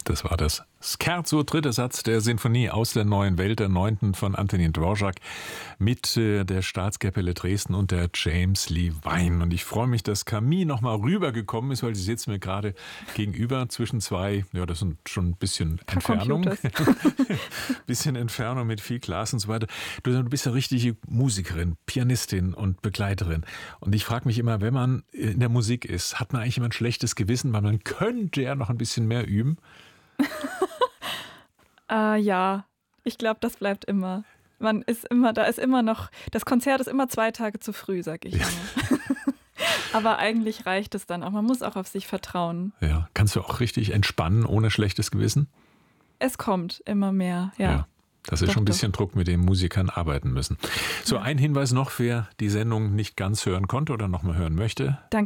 Das war das Scherzo, dritter Satz der Sinfonie aus der neuen Welt, der 9. von Antonin Dvorak mit der Staatskapelle Dresden und der James Levine. Und ich freue mich, dass Camille noch mal rübergekommen ist, weil sie sitzt mir gerade gegenüber zwischen zwei, ja, das sind schon ein bisschen Entfernung. Bisschen Entfernung mit viel Glas und so weiter. Du bist ja richtige Musikerin, Pianistin und Begleiterin. Und ich frage mich immer, wenn man in der Musik ist, hat man eigentlich immer ein schlechtes Gewissen, weil man könnte ja noch ein bisschen mehr üben? Ja, ich glaube, das bleibt immer. Da ist immer noch, das Konzert ist immer 2 Tage zu früh, sag ich immer. Aber eigentlich reicht es dann auch. Man muss auch auf sich vertrauen. Ja, kannst du auch richtig entspannen ohne schlechtes Gewissen? Es kommt immer mehr, ja. Das ist schon ein bisschen Druck, mit dem Musikern arbeiten müssen. So, ein Hinweis noch, wer die Sendung nicht ganz hören konnte oder noch mal hören möchte. Dann